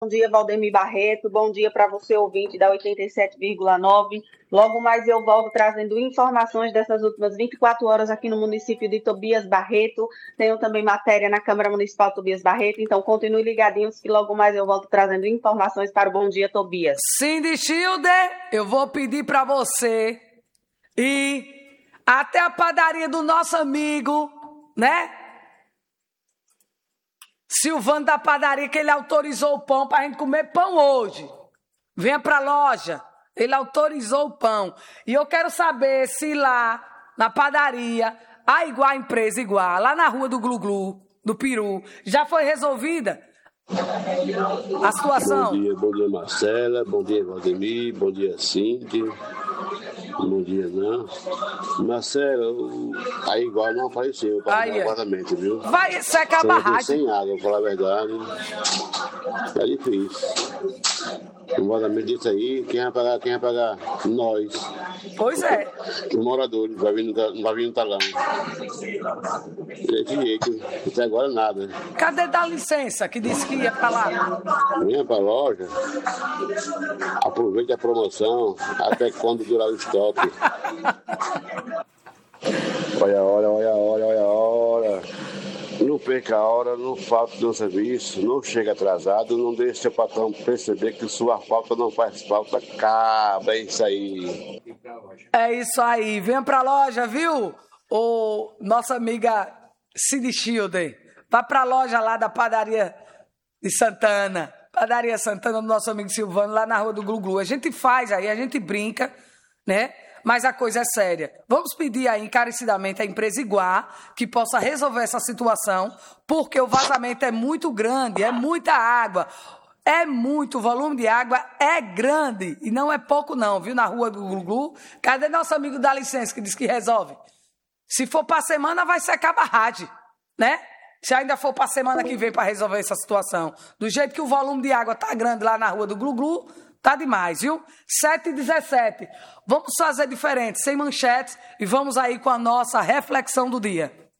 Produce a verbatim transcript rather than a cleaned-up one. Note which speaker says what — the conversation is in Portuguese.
Speaker 1: Bom dia, Valdemir Barreto. Bom dia para você, ouvinte da oitenta e sete vírgula nove. Logo mais eu volto trazendo informações dessas últimas vinte e quatro horas aqui no município de Tobias Barreto. Tenho também matéria na Câmara Municipal Tobias Barreto, então continue ligadinhos que logo mais eu volto trazendo informações para o Bom Dia Tobias.
Speaker 2: Cindy Schilder, eu vou pedir para você ir até a padaria do nosso amigo, né? Silvano da padaria, que ele autorizou o pão para a gente comer pão hoje. Venha para a loja, ele autorizou o pão. E eu quero saber se lá na padaria, a igual a empresa igual, lá na rua do Glu-Glu, do Peru, já foi resolvida a situação.
Speaker 3: Bom dia, bom dia Marcela, bom dia Valdemir, bom dia Cindy. Bom dia, não. Marcelo, aí igual não apareceu para o apartamento, viu?
Speaker 2: Vai secar a barragem.
Speaker 3: Sem água, pra falar a verdade. É difícil. O vazamento disso aí, quem vai pagar? Quem vai pagar? Nós.
Speaker 2: Pois é.
Speaker 3: Os moradores, não vai vir no, não vai vir no talão. Desse jeito, até agora nada.
Speaker 2: Cadê da licença que disse que ia pra lá?
Speaker 3: Venha pra loja, aproveite a promoção, até quando durar o estoque. Olha a hora, olha a hora, olha a hora. Não perca a hora, não falte no serviço, não chegue atrasado, não deixe seu patrão perceber que sua falta não faz falta. Acaba, é isso aí.
Speaker 2: É isso aí, venha pra loja, viu? Ô, nossa amiga Cindy Schilder, vá pra loja lá da padaria de Santana, padaria Santana do nosso amigo Silvano, lá na rua do Glu-Glu. A gente faz aí, a gente brinca, né? Mas a coisa é séria. Vamos pedir aí encarecidamente à empresa Iguá que possa resolver essa situação, porque o vazamento é muito grande, é muita água, é muito, o volume de água é grande, e não é pouco não, viu, na rua do Glu-Glu. Cadê nosso amigo da licença que diz que resolve? Se for para semana, vai secar a barragem, né? Se ainda for para semana que vem para resolver essa situação. Do jeito que o volume de água tá grande lá na rua do Glu-Glu, tá demais, viu? sete e dezessete. Vamos fazer diferente, sem manchetes, e vamos aí com a nossa reflexão do dia.